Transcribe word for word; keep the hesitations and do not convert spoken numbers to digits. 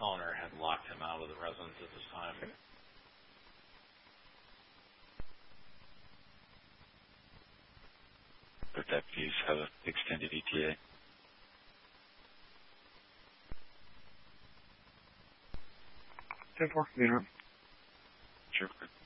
owner had locked him out of the residence at this time. But that piece have an extended E T A. ten four, Leader. Sure.